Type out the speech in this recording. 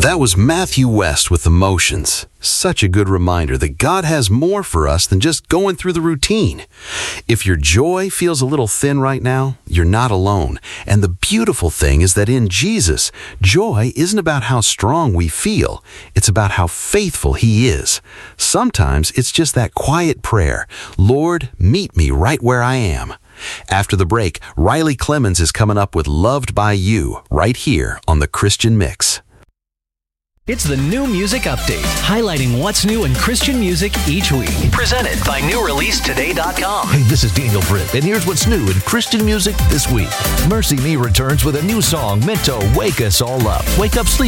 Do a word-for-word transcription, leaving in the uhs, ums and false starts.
That was Matthew West with Emotions. Such a good reminder that God has more for us than just going through the routine. If your joy feels a little thin right now, you're not alone. And the beautiful thing is that in Jesus, joy isn't about how strong we feel. It's about how faithful He is. Sometimes it's just that quiet prayer, Lord, meet me right where I am. After the break, Riley Clemmons is coming up with Loved by You right here on The Christian Mix. It's the New Music Update, highlighting what's new in Christian music each week. Presented by new release today dot com. Hey, this is Daniel Britt, and here's what's new in Christian music this week. Mercy Me returns with a new song meant to wake us all up. Wake up, sleep.